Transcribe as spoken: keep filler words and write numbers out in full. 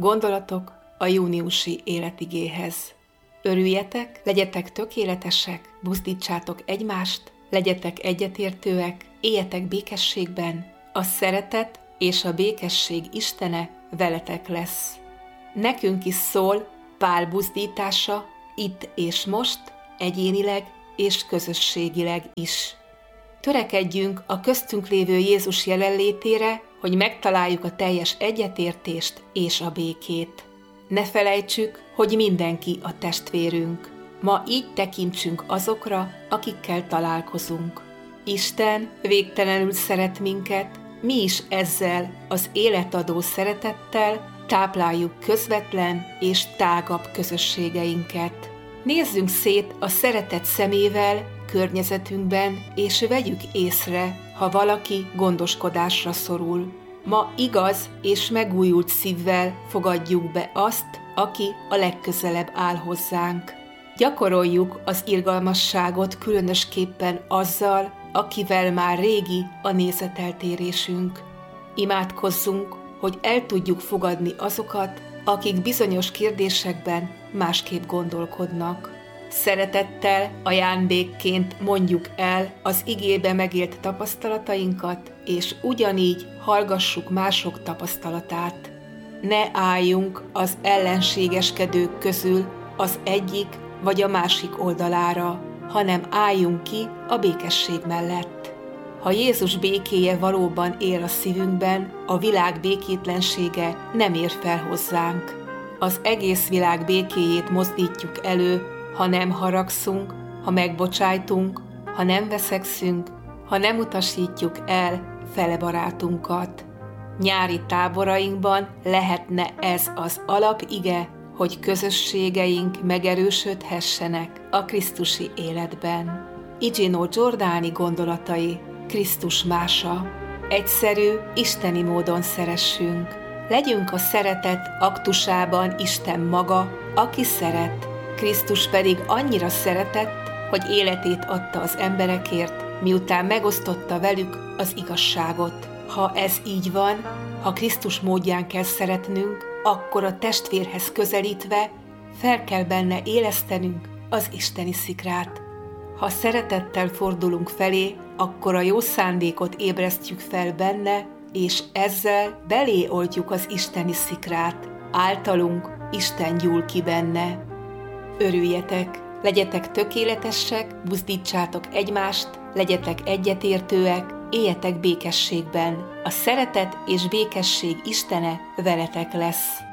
Gondolatok a júniusi életigéhez. Örüljetek, legyetek tökéletesek, buzdítsátok egymást, legyetek egyetértőek, éljetek békességben, a szeretet és a békesség Istene veletek lesz. Nekünk is szól Pál buzdítása itt és most, egyénileg és közösségileg is. Törekedjünk a köztünk lévő Jézus jelenlétére, hogy megtaláljuk a teljes egyetértést és a békét. Ne felejtsük, hogy mindenki a testvérünk. Ma így tekintsünk azokra, akikkel találkozunk. Isten végtelenül szeret minket, mi is ezzel az életadó szeretettel tápláljuk közvetlen és tágabb közösségeinket. Nézzünk szét a szeretet szemével környezetünkben, és vegyük észre, ha valaki gondoskodásra szorul. Ma igaz és megújult szívvel fogadjuk be azt, aki a legközelebb áll hozzánk. Gyakoroljuk az irgalmasságot különösképpen azzal, akivel már régi a nézeteltérésünk. Imádkozzunk, hogy el tudjuk fogadni azokat, akik bizonyos kérdésekben másképp gondolkodnak. Szeretettel, ajándékként mondjuk el az igébe megélt tapasztalatainkat, és ugyanígy hallgassuk mások tapasztalatát. Ne álljunk az ellenségeskedők közül az egyik vagy a másik oldalára, hanem álljunk ki a békesség mellett. Ha Jézus békéje valóban él a szívünkben, a világ békétlensége nem ér fel hozzánk. Az egész világ békéjét mozdítjuk elő, ha nem haragszunk, ha megbocsájtunk, ha nem veszekszünk, ha nem utasítjuk el fele barátunkat. Nyári táborainkban lehetne ez az alapige, hogy közösségeink megerősödhessenek a krisztusi életben. Igino Giordani gondolatai, Krisztus mása. Egyszerű, isteni módon szeressünk. Legyünk a szeretet aktusában Isten maga, aki szeret. Krisztus pedig annyira szeretett, hogy életét adta az emberekért, miután megosztotta velük az igazságot. Ha ez így van, ha Krisztus módján kell szeretnünk, akkor a testvérhez közelítve fel kell benne élesztenünk az isteni szikrát. Ha szeretettel fordulunk felé, akkor a jó szándékot ébresztjük fel benne, és ezzel belé oltjuk az isteni szikrát. Általunk Isten gyúl ki benne. Örüljetek, legyetek tökéletesek, buzdítsátok egymást, legyetek egyetértőek, éljetek békességben. A szeretet és békesség Istene veletek lesz.